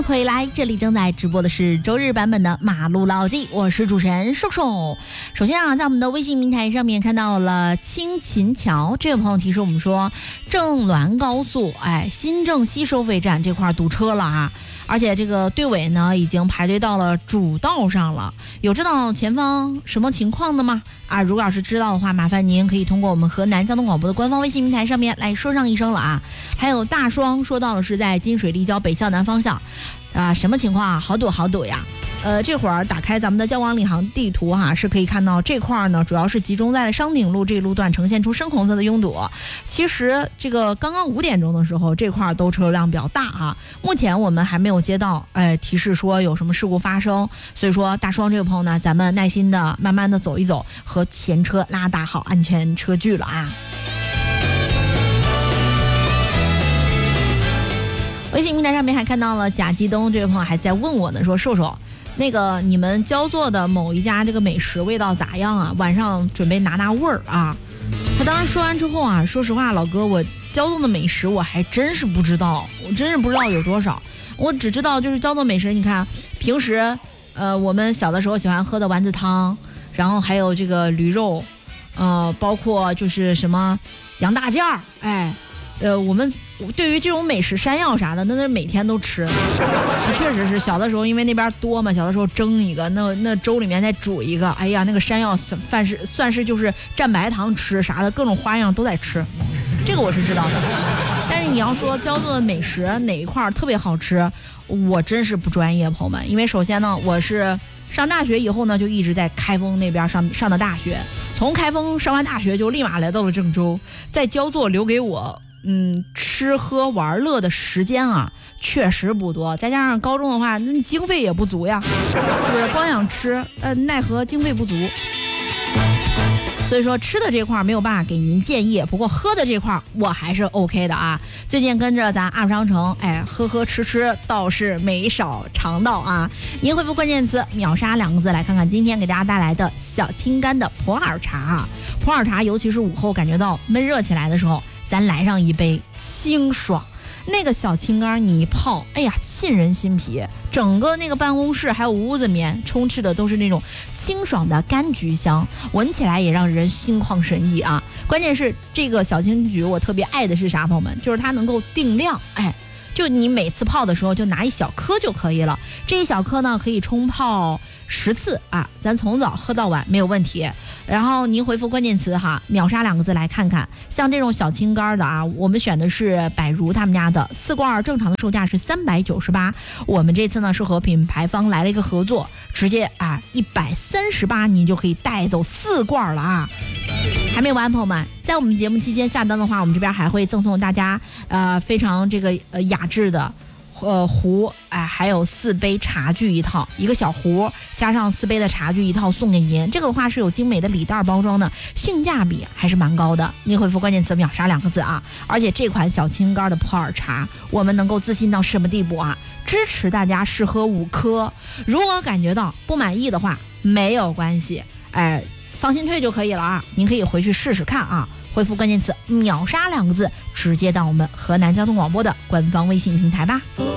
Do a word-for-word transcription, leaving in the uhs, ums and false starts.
回来，这里正在直播的是周日版本的马路老记，我是主持人瘦瘦。首先啊，在我们的微信平台上面看到了青琴桥这位朋友提示我们说，郑滦高速哎新郑西收费站这块堵车了啊，而且这个队尾呢已经排队到了主道上了，有知道前方什么情况的吗？啊，如果要是知道的话，麻烦您可以通过我们河南交通广播的官方微信平台上面来说上一声了啊。还有大双说到的是在金水立交北向南方向，啊，什么情况啊？好堵好堵呀！呃，这会儿打开咱们的交广领航地图哈、啊，是可以看到这块呢，主要是集中在了商鼎路这一路段，呈现出深红色的拥堵。其实这个刚刚五点钟的时候，这块都车流量比较大啊。目前我们还没有接到呃提示说有什么事故发生，所以说大双这位朋友呢，咱们耐心的慢慢的走一走，和前车拉大好安全车距了啊。微信平台上面还看到了贾基东这位朋友还在问我呢，说瘦瘦，那个你们焦作的某一家这个美食味道咋样啊？晚上准备拿拿味儿啊。他当时说完之后啊，说实话老哥，我焦作的美食我还真是不知道，我真是不知道有多少，我只知道就是焦作美食，你看平时呃我们小的时候喜欢喝的丸子汤，然后还有这个驴肉，呃包括就是什么羊大件儿，哎呃我们对于这种美食山药啥的，那那每天都吃。确实是小的时候因为那边多嘛，小的时候蒸一个，那那粥里面再煮一个，哎呀那个山药算是算是就是蘸白糖吃啥的，各种花样都在吃，这个我是知道的。但是你要说焦作的美食哪一块特别好吃，我真是不专业，朋友们。因为首先呢，我是上大学以后呢就一直在开封那边上上的大学，从开封上完大学就立马来到了郑州，在焦作留给我嗯，吃喝玩乐的时间啊，确实不多。再加上高中的话，那经费也不足呀，是不是？光想吃，呃，奈何经费不足。所以说吃的这块没有办法给您建议，不过喝的这块我还是 OK 的啊。最近跟着咱 U P 商城，哎，喝喝吃吃倒是没少尝到啊。您回复关键词秒杀两个字，来看看今天给大家带来的小青柑的普洱茶啊。普洱茶尤其是午后感觉到闷热起来的时候，咱来上一杯清爽，那个小青柑你一泡，哎呀沁人心脾，整个那个办公室还有屋子里面充斥的都是那种清爽的柑橘香，闻起来也让人心旷神怡啊。关键是这个小青桔我特别爱的是啥，朋友们，就是它能够定量，哎，就你每次泡的时候就拿一小颗就可以了，这一小颗呢可以冲泡十次啊，咱从早喝到晚没有问题。然后您回复关键词哈，秒杀两个字来看看，像这种小青柑的啊，我们选的是百如他们家的四罐，正常的售价是三百九十八，我们这次呢是和品牌方来了一个合作，直接啊一百三十八您就可以带走四罐了啊。还没完，朋友们，在我们节目期间下单的话，我们这边还会赠送大家呃非常这个呃雅致的呃壶，哎，还有四杯茶具一套，一个小壶加上四杯的茶具一套送给您。这个的话是有精美的礼袋包装的，性价比还是蛮高的。您回复关键词秒杀两个字啊！而且这款小青柑的普洱茶，我们能够自信到什么地步啊？支持大家试喝五颗，如果感觉到不满意的话，没有关系，哎，放心退就可以了啊！您可以回去试试看啊！回复关键词秒杀两个字，直接到我们河南交通广播的官方微信平台吧。